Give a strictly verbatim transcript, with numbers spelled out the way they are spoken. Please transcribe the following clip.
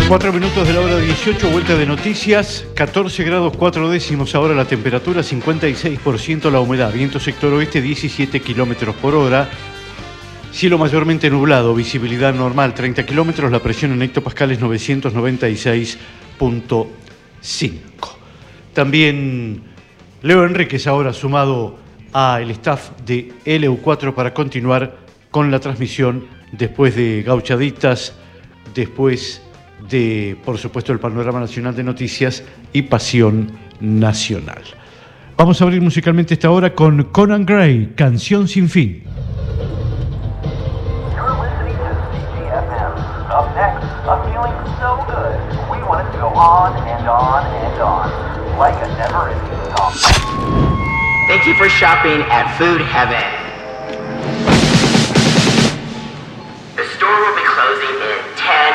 Cuatro minutos de la hora dieciocho, vuelta de noticias, catorce grados cuatro décimos ahora la temperatura, cincuenta y seis por ciento la humedad, viento sector oeste diecisiete kilómetros por hora, cielo mayormente nublado, visibilidad normal treinta kilómetros, la presión en hectopascales novecientos noventa y seis punto cinco. También Leo Enríquez ahora sumado al staff de L U cuatro para continuar con la transmisión después de Gauchaditas, después de, por supuesto, el panorama nacional de noticias y Pasión Nacional. Vamos a abrir musicalmente esta hora con Conan Gray, Canción Sin Fin. Up next, a feeling so good, we want it to go on and on and on, like a never-ending song. Thank you for shopping at Food Heaven. The store will be closing in ten